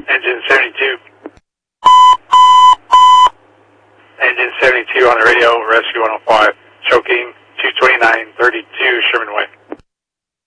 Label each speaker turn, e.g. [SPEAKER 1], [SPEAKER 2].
[SPEAKER 1] Engine 72. Engine 72 on the radio, rescue 105, choking.